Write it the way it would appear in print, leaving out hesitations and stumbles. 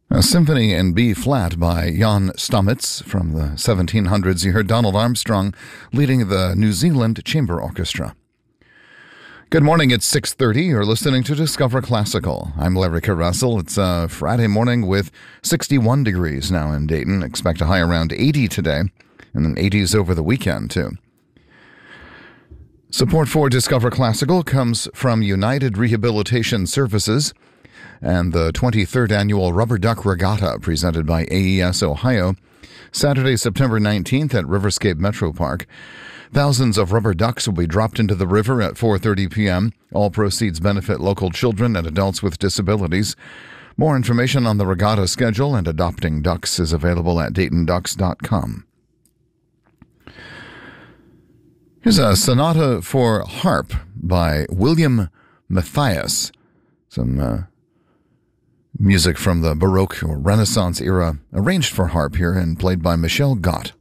A symphony in B flat by Jan Stamets from the 1700s. You heard Donald Armstrong leading the New Zealand Chamber Orchestra. Good morning, it's 6:30. You're listening to Discover Classical. I'm Larry Russell. It's a Friday morning with 61 degrees now in Dayton. Expect a high around 80 today, and then 80s over the weekend, too. Support for Discover Classical comes from United Rehabilitation Services and the 23rd Annual Rubber Duck Regatta presented by AES Ohio, Saturday, September 19th at Riverscape Metro Park. Thousands of rubber ducks will be dropped into the river at 4:30 p.m. All proceeds benefit local children and adults with disabilities. More information on the regatta schedule and adopting ducks is available at DaytonDucks.com. Here's a sonata for harp by William Matthias. Some music from the Baroque or Renaissance era, arranged for harp here and played by Michel Gott.